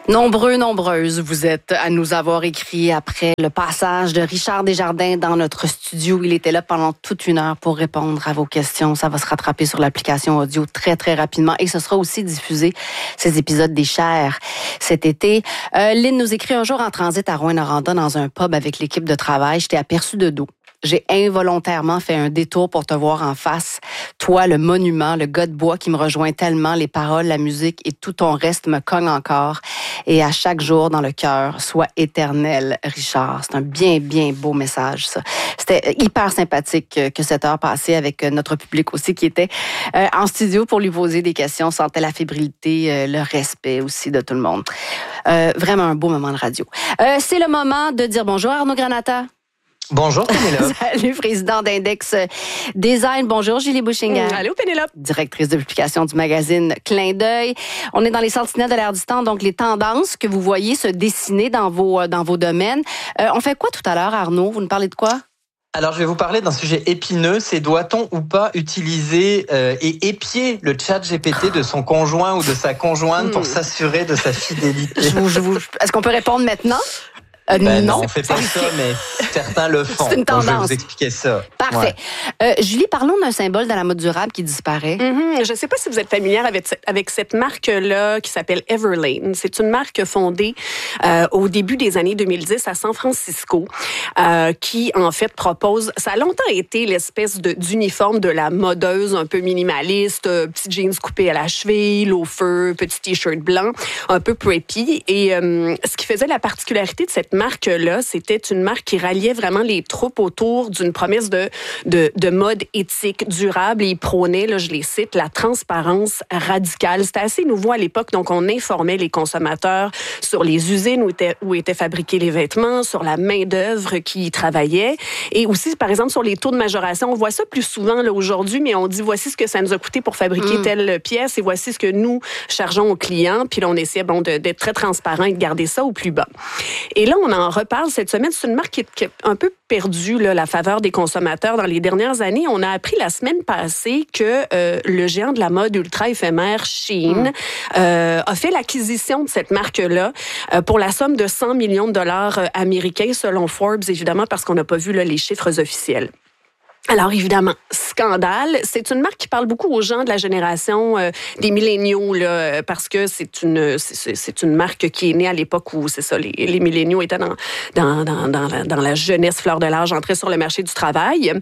Nombreuses, vous êtes à nous avoir écrit après le passage de Richard Desjardins dans notre studio. Il était là pendant toute une heure pour répondre à vos questions. Ça va se rattraper sur l'application audio très, très rapidement. Et ce sera aussi diffusé, ces épisodes des Chers, cet été. Lynn nous écrit un jour en transit à Rouyn-Noranda dans un pub avec l'équipe de travail. Je t'ai aperçu de dos. J'ai involontairement fait un détour pour te voir en face. Toi, le monument, le gars de bois qui me rejoint tellement, les paroles, la musique et tout ton reste me cognent encore. Et à chaque jour dans le cœur, sois éternel, Richard. C'est un bien, bien beau message, ça. C'était hyper sympathique que cette heure passée avec notre public aussi qui était en studio pour lui poser des questions. On sentait la fébrilité, le respect aussi de tout le monde. Vraiment un beau moment de radio. C'est le moment de dire bonjour à Arnaud Granata. Bonjour Pénélope. Salut, président d'Index Design. Bonjour Julie Bouchinger. Allô Pénélope. Directrice de publication du magazine Clin d'œil. On est dans les sentinelles de l'air du temps, donc les tendances que vous voyez se dessiner dans vos domaines. On fait quoi tout à l'heure, Arnaud? Vous nous parlez de quoi? Alors, je vais vous parler d'un sujet épineux, c'est doit-on ou pas utiliser et épier le chat GPT de son conjoint ou de sa conjointe pour s'assurer de sa fidélité? Est-ce qu'on peut répondre maintenant? Non, on fait pas ça, mais certains le font. C'est une tendance. Donc, je vais vous expliquer ça. Parfait. Ouais. Julie, parlons d'un symbole de la mode durable qui disparaît. Je ne sais pas si vous êtes familière avec cette marque-là qui s'appelle Everlane. C'est une marque fondée au début des années 2010 à San Francisco qui, en fait, propose... Ça a longtemps été l'espèce d'uniforme de la modeuse un peu minimaliste, petit jeans coupé à la cheville, loafer, petit T-shirt blanc, un peu preppy. Et ce qui faisait la particularité de cette marque-là, c'était une marque qui ralliait vraiment les troupes autour d'une promesse de mode éthique, durable, et ils prônaient, là, je les cite, la transparence radicale. C'était assez nouveau à l'époque, donc on informait les consommateurs sur les usines où étaient fabriqués les vêtements, sur la main-d'œuvre qui y travaillait, et aussi, par exemple, sur les taux de majoration. On voit ça plus souvent là, aujourd'hui, mais on dit voici ce que ça nous a coûté pour fabriquer telle pièce et voici ce que nous chargeons aux clients, puis là, on essaie d'être très transparent et de garder ça au plus bas. Et là, on en reparle cette semaine. C'est une marque qui a un peu perdu là, la faveur des consommateurs dans les dernières années. On a appris la semaine passée que le géant de la mode ultra éphémère Shein a fait l'acquisition de cette marque-là pour la somme de 100 millions de dollars américains, selon Forbes, évidemment, parce qu'on n'a pas vu là, les chiffres officiels. Alors, évidemment, scandale. C'est une marque qui parle beaucoup aux gens de la génération des milléniaux, là, parce que c'est une marque qui est née à l'époque où, c'est ça, les milléniaux étaient dans la jeunesse fleur de l'âge, entraient sur le marché du travail.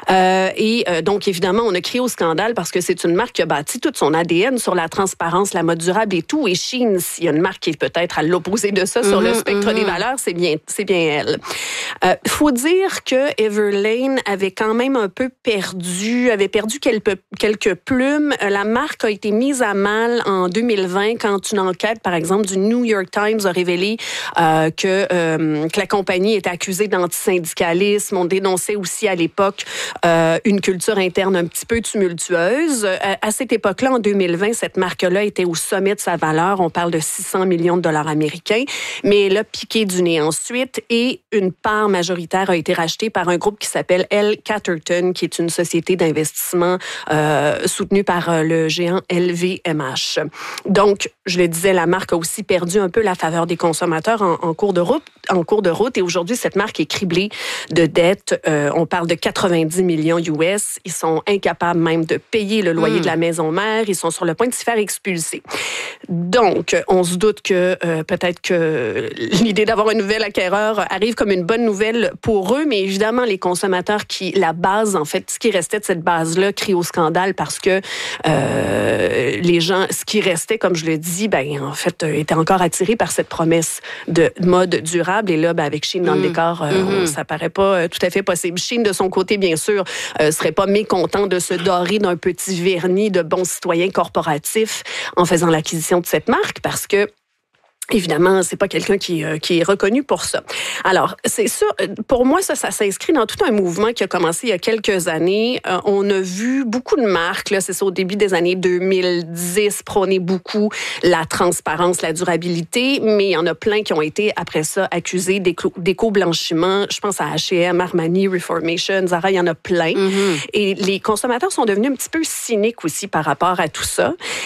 Donc, évidemment, on a crié au scandale parce que c'est une marque qui a bâti toute son ADN sur la transparence, la mode durable et tout. Et Shein, s'il y a une marque qui est peut-être à l'opposé de ça sur le spectre des valeurs, c'est bien elle. Faut dire que Everlane avait quand même avait perdu quelques plumes. La marque a été mise à mal en 2020 quand une enquête, par exemple, du New York Times a révélé que la compagnie était accusée d'antisyndicalisme. On dénonçait aussi à l'époque une culture interne un petit peu tumultueuse. À cette époque-là, en 2020, cette marque-là était au sommet de sa valeur. On parle de 600 millions de dollars américains, mais elle a piqué du nez ensuite et une part majoritaire a été rachetée par un groupe qui s'appelle L. Catterton, qui est une société d'investissement soutenue par le géant LVMH. Donc, je le disais, la marque a aussi perdu un peu la faveur des consommateurs en cours de route. Et aujourd'hui, cette marque est criblée de dettes. On parle de 90 millions US. Ils sont incapables même de payer le loyer de la maison mère. Ils sont sur le point de s'y faire expulser. Donc, on se doute que peut-être que l'idée d'avoir un nouvel acquéreur arrive comme une bonne nouvelle pour eux, mais évidemment, les consommateurs la base, en fait, ce qui restait de cette base-là, crie au scandale parce que les gens, ce qui restait, comme je le dis, en fait, étaient encore attirés par cette promesse de mode durable. Et là, avec Shein dans le décor, ça paraît pas tout à fait possible. Shein, de son côté, bien sûr, serait pas mécontent de se dorer d'un petit vernis de bon citoyen corporatif en faisant l'acquisition de cette marque parce que évidemment, c'est pas quelqu'un qui est reconnu pour ça. Alors, c'est sûr, pour moi, ça s'inscrit dans tout un mouvement qui a commencé il y a quelques années. On a vu beaucoup de marques, là, c'est ça, au début des années 2010, prôner beaucoup la transparence, la durabilité, mais il y en a plein qui ont été, après ça, accusés d'éco-blanchiment. Je pense à H&M, Armani, Reformation, Zara, il y en a plein. Et les consommateurs sont devenus un petit peu cyniques aussi par rapport à tout ça. Et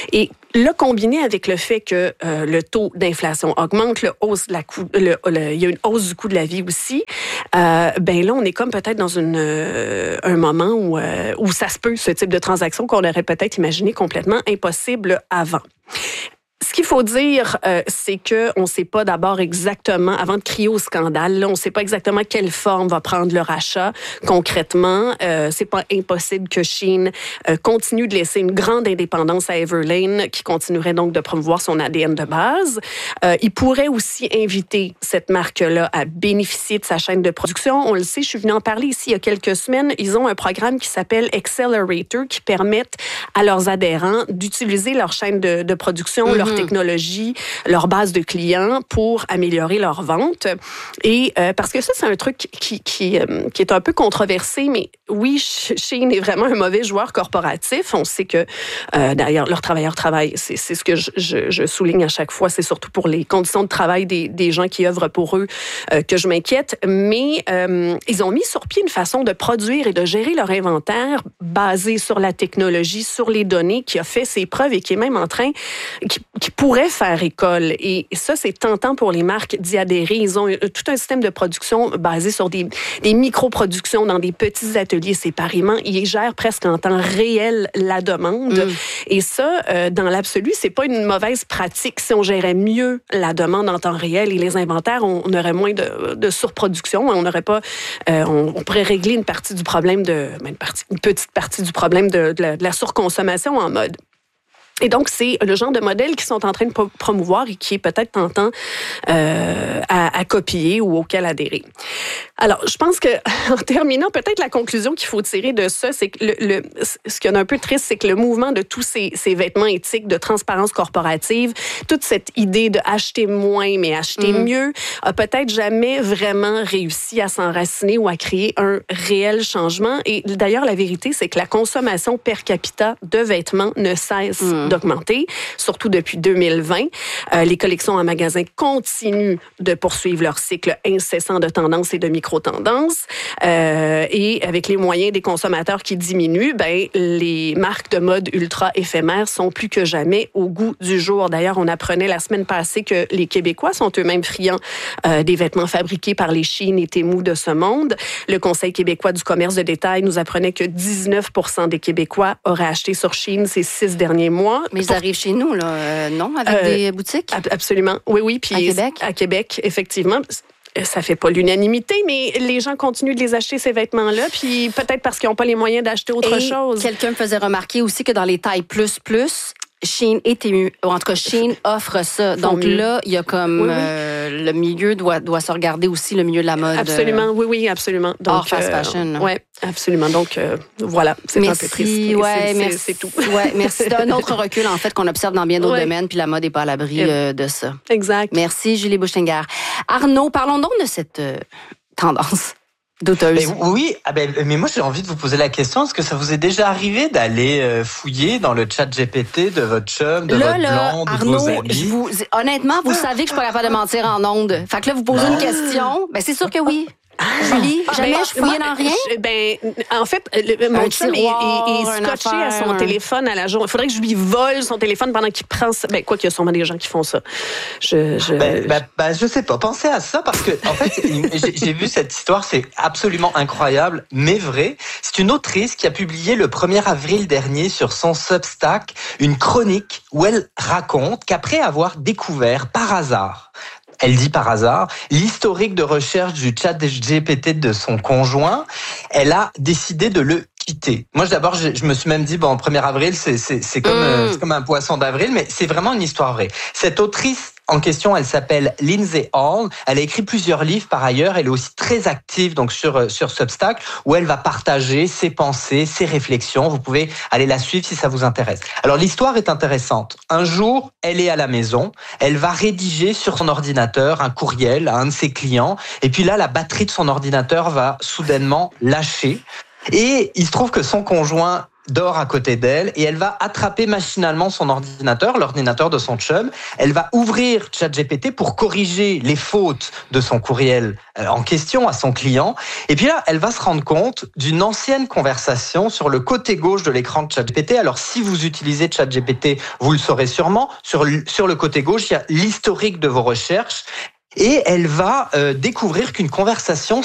Là, combiné avec le fait que le taux d'inflation augmente, il y a une hausse du coût de la vie aussi, ben là, on est comme peut-être dans un moment où ça se peut, ce type de transaction qu'on aurait peut-être imaginé complètement impossible avant. Ce qu'il faut dire, c'est que on ne sait pas d'abord exactement, avant de crier au scandale, là, on ne sait pas exactement quelle forme va prendre le rachat concrètement. C'est pas impossible que Shein continue de laisser une grande indépendance à Everlane, qui continuerait donc de promouvoir son ADN de base. Il pourrait aussi inviter cette marque-là à bénéficier de sa chaîne de production. On le sait, je suis venue en parler ici il y a quelques semaines. Ils ont un programme qui s'appelle Accelerator, qui permet à leurs adhérents d'utiliser leur chaîne de production, leur technologie, leur base de clients pour améliorer leurs ventes. Et parce que ça, c'est un truc qui est un peu controversé, mais oui, Shein est vraiment un mauvais joueur corporatif. On sait que, d'ailleurs, leurs travailleurs travaillent. C'est ce que je souligne à chaque fois. C'est surtout pour les conditions de travail des gens qui œuvrent pour eux que je m'inquiète. Mais ils ont mis sur pied une façon de produire et de gérer leur inventaire basée sur la technologie, sur les données, qui a fait ses preuves et qui est même en train, qui pourrait faire école. Et ça, c'est tentant pour les marques d'y adhérer. Ils ont tout un système de production basé sur des micro-productions dans des petits ateliers séparément. Ils gèrent presque en temps réel la demande. Et ça, dans l'absolu, c'est pas une mauvaise pratique. Si on gérait mieux la demande en temps réel et les inventaires, on aurait moins de surproduction. On n'aurait pas, on pourrait régler une partie du problème une petite partie du problème de la surconsommation en mode. Et donc, c'est le genre de modèle qu'ils sont en train de promouvoir et qui est peut-être tentant à copier ou auquel adhérer. Alors, je pense que, en terminant, peut-être la conclusion qu'il faut tirer de ça, c'est que ce qui est un peu triste, c'est que le mouvement de tous ces vêtements éthiques, de transparence corporative, toute cette idée de acheter moins mais acheter mieux, a peut-être jamais vraiment réussi à s'enraciner ou à créer un réel changement. Et d'ailleurs, la vérité, c'est que la consommation per capita de vêtements ne cesse d'augmenter, surtout depuis 2020. Les collections en magasin continuent de poursuivre leur cycle incessant de tendances et de micro-tendances. Et avec les moyens des consommateurs qui diminuent, ben, les marques de mode ultra éphémères sont plus que jamais au goût du jour. D'ailleurs, on apprenait la semaine passée que les Québécois sont eux-mêmes friands des vêtements fabriqués par les Shein et Temu de ce monde. Le Conseil québécois du commerce de détail nous apprenait que 19% des Québécois auraient acheté sur Shein ces 6 derniers mois. Mais ils arrivent chez nous, là, non, avec des boutiques? Absolument, oui. Puis à Québec? À Québec, effectivement. Ça fait pas l'unanimité, mais les gens continuent de les acheter, ces vêtements-là, puis peut-être parce qu'ils n'ont pas les moyens d'acheter autre chose. Quelqu'un me faisait remarquer aussi que dans les tailles plus, Shein et Temu, en tout cas, Shein offre ça. Donc là, il y a comme le milieu doit se regarder aussi, le milieu de la mode. Absolument, oui, absolument. Donc, hors fast fashion. Oui, absolument. Donc, voilà, c'est un peu triste. Merci. C'est tout. Ouais, merci. C'est un autre recul, en fait, qu'on observe dans bien d'autres domaines, puis la mode n'est pas à l'abri de ça. Exact. Merci, Julie Bouchinger. Arnaud, parlons donc de cette tendance. Douteuse. Mais moi j'ai envie de vous poser la question, est-ce que ça vous est déjà arrivé d'aller fouiller dans le chat GPT de votre chum, de votre blonde, Arnaud, de vos amis? Honnêtement, vous savez que je suis pas capable de mentir en ondes. Fait que là, vous posez une question, ben c'est sûr que oui. Julie, jamais je fouillais dans rien? En fait, mon chum est scotché à son téléphone à la journée. Il faudrait que je lui vole son téléphone pendant qu'il prend ça. Quoi qu'il y a sûrement des gens qui font ça. Je sais pas. Pensez à ça parce que, en fait, j'ai vu cette histoire, c'est absolument incroyable, mais vrai. C'est une autrice qui a publié le 1er avril dernier sur son Substack une chronique où elle raconte qu'après avoir découvert par hasard, elle dit par hasard, l'historique de recherche du chat GPT de son conjoint, elle a décidé de le quitter. Moi, d'abord, je me suis même dit, 1er avril, c'est comme un poisson d'avril, mais c'est vraiment une histoire vraie. Cette autrice en question, elle s'appelle Lindsay Hall. Elle a écrit plusieurs livres par ailleurs. Elle est aussi très active donc sur Substack où elle va partager ses pensées, ses réflexions. Vous pouvez aller la suivre si ça vous intéresse. Alors l'histoire est intéressante. Un jour, elle est à la maison. Elle va rédiger sur son ordinateur un courriel à un de ses clients. Et puis là, la batterie de son ordinateur va soudainement lâcher. Et il se trouve que son conjoint dort à côté d'elle et elle va attraper machinalement son ordinateur, l'ordinateur de son chum. Elle va ouvrir ChatGPT pour corriger les fautes de son courriel en question à son client. Et puis là, elle va se rendre compte d'une ancienne conversation sur le côté gauche de l'écran de ChatGPT. Alors, si vous utilisez ChatGPT, vous le saurez sûrement. Sur le côté gauche, il y a l'historique de vos recherches. Et elle va découvrir qu'une conversation